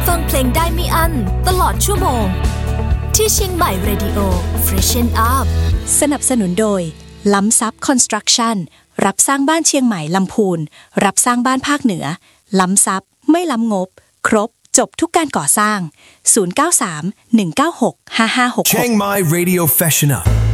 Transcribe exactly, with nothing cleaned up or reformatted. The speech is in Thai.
ฟังเพลงได้ไม่อั้นตลอดชั่วโมงที่เชียงใหม่ Radio Freshen Up สนับสนุนโดยล้ำซับคอนสตรักชั่นรับสร้างบ้านเชียงใหม่ลำพูนรับสร้างบ้านภาคเหนือล้ำซับไม่ล้ำงบครบจบทุกการก่อสร้างศูนย์ เก้า สาม หนึ่ง เก้า หก ห้า ห้า หก หก Chiang Mai Radio Freshen Up